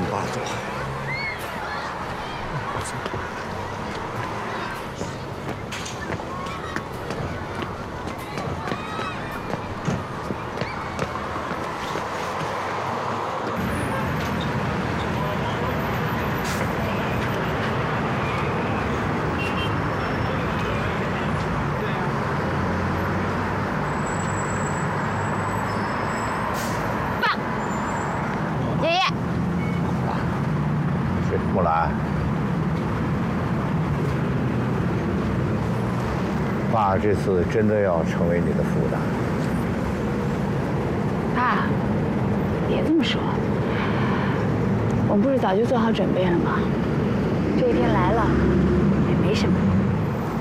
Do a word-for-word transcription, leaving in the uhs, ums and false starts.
八朵。 木兰，爸这次真的要成为你的负担。 爸，别这么说，我们不是早就做好准备了吗？这一天来了，也没什么。